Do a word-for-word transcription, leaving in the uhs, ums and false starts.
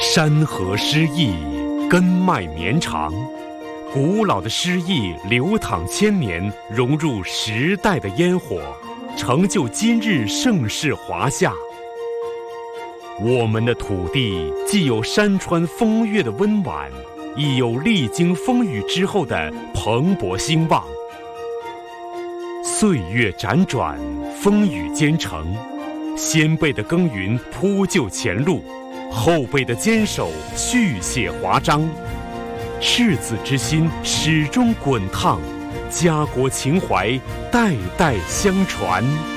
山河诗意，根脉绵长，古老的诗意流淌千年，融入时代的烟火，成就今日盛世华夏。我们的土地既有山川风月的温婉，亦有历经风雨之后的蓬勃兴旺。岁月辗转，风雨兼程，先辈的耕耘铺就前路，后辈的坚守续写华章。赤子之心始终滚烫，家国情怀代代相传。